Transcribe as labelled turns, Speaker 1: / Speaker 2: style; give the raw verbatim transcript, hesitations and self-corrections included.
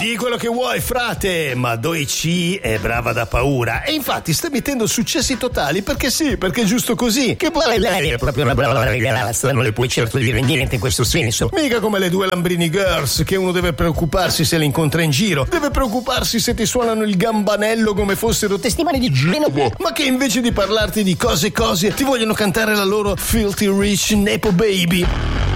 Speaker 1: Di quello che vuoi, frate, ma Doi C è brava da paura. E infatti sta mettendo successi totali perché sì, perché è giusto così. Che poi lei è proprio una brava ragazza, non le puoi certo dire niente in questo senso. Mica come le due Lambrini Girls, che uno deve preoccuparsi se le incontra in giro, deve preoccuparsi se ti suonano il gambanello come fossero testimoni di Genova, ma che invece di parlarti di cose cose ti vogliono cantare la loro Filthy Rich Nepo Baby.